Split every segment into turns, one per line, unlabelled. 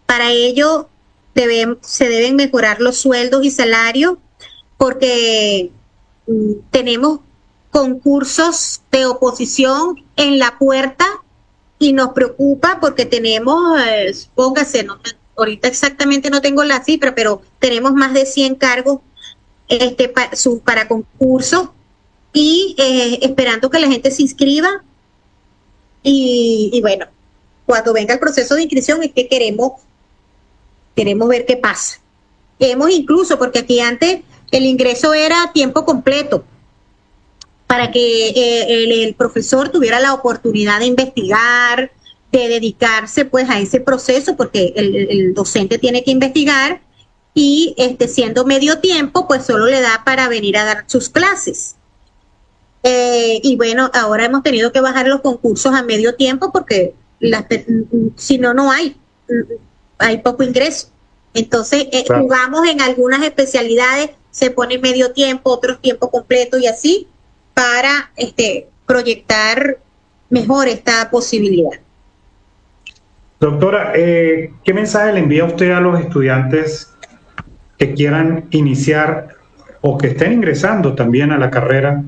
Para ello se deben mejorar los sueldos y salarios porque tenemos concursos de oposición en la puerta y nos preocupa porque tenemos, póngase, ahorita exactamente no tengo la cifra, pero tenemos más de 100 cargos para concursos y esperando que la gente se inscriba y bueno, cuando venga el proceso de inscripción es que queremos ver qué pasa. Hemos incluso, porque aquí antes el ingreso era a tiempo completo, para que el profesor tuviera la oportunidad de investigar, de dedicarse pues a ese proceso, porque el docente tiene que investigar y siendo medio tiempo, pues solo le da para venir a dar sus clases. Y bueno, ahora hemos tenido que bajar los concursos a medio tiempo porque si no hay poco ingreso. Entonces, claro, jugamos en algunas especialidades, se pone medio tiempo, otros tiempo completo y así, para proyectar mejor esta posibilidad.
Doctora, ¿qué mensaje le envía usted a los estudiantes que quieran iniciar o que estén ingresando también a la carrera,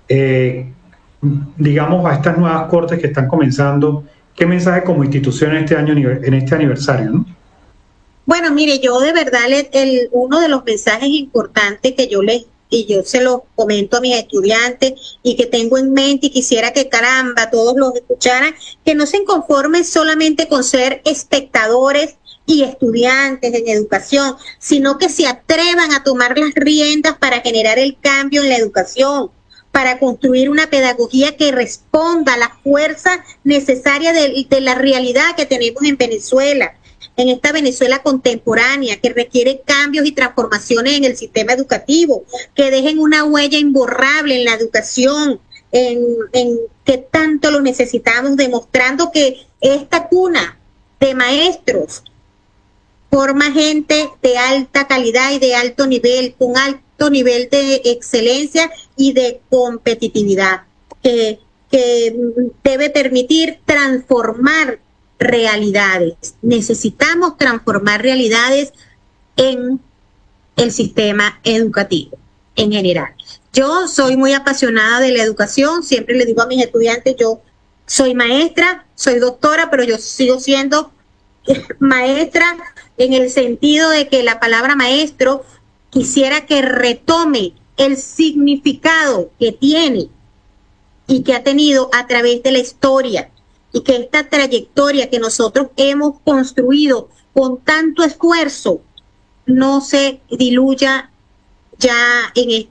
digamos, a estas nuevas cortes que están comenzando? ¿Qué mensaje como institución en este aniversario, ¿no?
Bueno, mire, yo de verdad, uno de los mensajes importantes que yo se los comento a mis estudiantes y que tengo en mente y quisiera que caramba todos los escucharan, que no se conformen solamente con ser espectadores y estudiantes en educación, sino que se atrevan a tomar las riendas para generar el cambio en la educación, para construir una pedagogía que responda a la fuerza necesaria de la realidad que tenemos en Venezuela, en esta Venezuela contemporánea, que requiere cambios y transformaciones en el sistema educativo, que dejen una huella imborrable en la educación, en que tanto lo necesitamos, demostrando que esta cuna de maestros forma gente de alta calidad y de alto nivel, con alto nivel de excelencia y de competitividad, que debe permitir transformar realidades. Necesitamos transformar realidades en el sistema educativo en general. Yo soy muy apasionada de la educación, siempre le digo a mis estudiantes, yo soy maestra, soy doctora, pero yo sigo siendo maestra en el sentido de que la palabra maestro quisiera que retome el significado que tiene y que ha tenido a través de la historia, y que esta trayectoria que nosotros hemos construido con tanto esfuerzo no se diluya ya en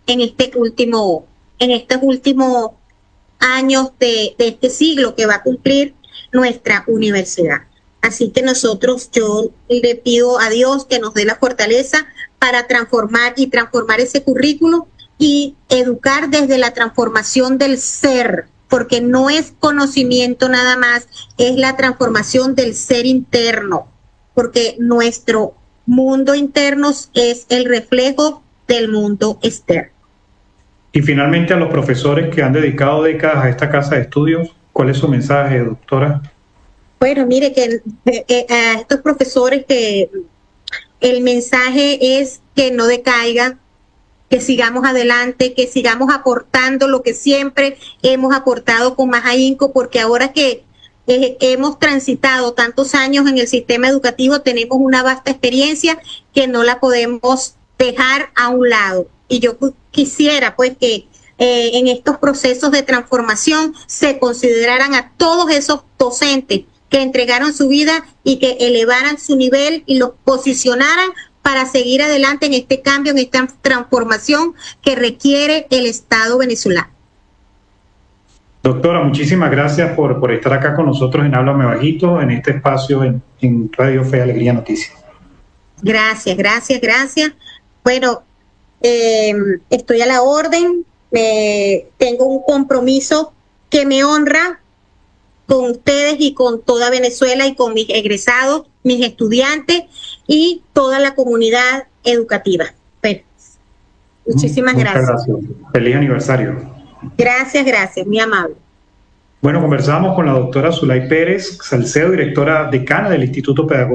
estos últimos años de este siglo que va a cumplir nuestra universidad. Así que yo le pido a Dios que nos dé la fortaleza para transformar ese currículo y educar desde la transformación del ser, porque no es conocimiento nada más, es la transformación del ser interno, porque nuestro mundo interno es el reflejo del mundo externo.
Y finalmente, a los profesores que han dedicado décadas a esta casa de estudios, ¿cuál es su mensaje, doctora?
Bueno, mire, que a estos profesores que el mensaje es que no decaigan, que sigamos adelante, que sigamos aportando lo que siempre hemos aportado con más ahínco, porque ahora que hemos transitado tantos años en el sistema educativo, tenemos una vasta experiencia que no la podemos dejar a un lado. Y yo quisiera pues que en estos procesos de transformación se consideraran a todos esos docentes que entregaron su vida y que elevaran su nivel y los posicionaran para seguir adelante en este cambio, en esta transformación que requiere el Estado venezolano.
Doctora, muchísimas gracias por estar acá con nosotros en Háblame Bajito, en este espacio en Radio Fe, Alegría, Noticias.
Gracias. Bueno, estoy a la orden, tengo un compromiso que me honra con ustedes y con toda Venezuela y con mis egresados, mis estudiantes y toda la comunidad educativa. Bueno, muchísimas gracias.
Feliz aniversario.
Gracias, muy amable.
Bueno, conversamos con la doctora Zulay Pérez Salcedo, directora decana del Instituto Pedagógico